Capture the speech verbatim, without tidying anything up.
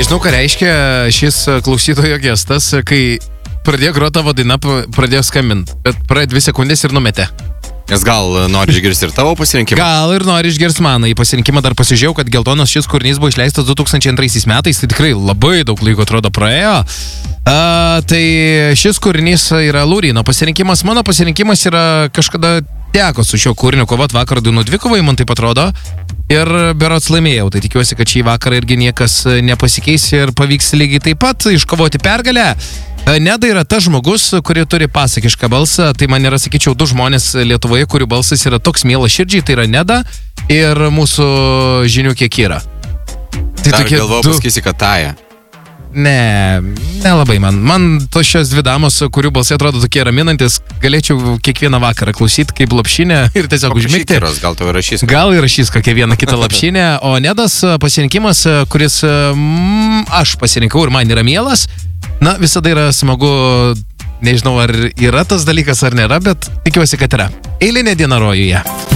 Nežinau, ką reiškia šis klausytojo gestas, kai pradėjo groti tavo daina, pradėjo skambinti, bet praėjo dvi sekundės ir numetė. Nes gal nori išgirsti ir tavo pasirinkimą? Gal ir nori išgirsti mano. Į pasirinkimą dar pasižiūrėjau, kad Geltonas šis kūrinys buvo išleistas du tūkstančiai antraisiais metais, tai tikrai labai daug laiko atrodo praėjo. A, tai šis kūrinys yra Lauryno pasirinkimas, mano pasirinkimas yra kažkada teko su šio kūriniu kovot vakar dainų dvikovai, man taip atrodo. Ir berods laimėjau, tai tikiuosi, kad šį vakarą irgi niekas nepasikeis ir pavyks lygiai taip pat iškovoti pergalę. Neda yra tas žmogus, kuri turi pasakišką balsą, tai man yra, sakyčiau, du žmonės Lietuvoje, kurių balsas yra toks mielas širdžiai, tai yra Neda ir mūsų žinių kiek yra. Tai Dar galvoju, du... pasakysi, kad Taja. Ne, nelabai man. Man tos šios dvi damos, kurių balsai atrodo tokie raminantis, galėčiau kiekvieną vakarą klausyti kaip lopšinę ir tiesiog užmigti. Gal tau įrašys. Gal įrašys kokią vieną kitą lopšinę, o Nedas pasirinkimas, kuris mm, aš pasirinkau ir man yra mielas. Na, visada yra smagu, nežinau, ar yra tas dalykas ar nėra, bet tikiuosi, kad yra. Eilinė diena rojuje.